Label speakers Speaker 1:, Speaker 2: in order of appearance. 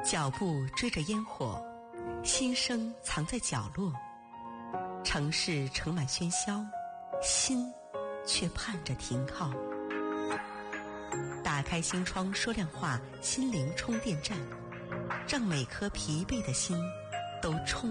Speaker 1: 脚步追着烟火，心声藏在角落。城市盛满喧嚣，心却盼着停靠。打开心窗说亮话，心灵充电站，让每颗疲惫的心都充